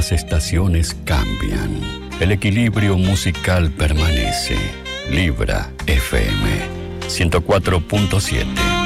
las estaciones cambian, el equilibrio musical permanece. Libra FM 104.7.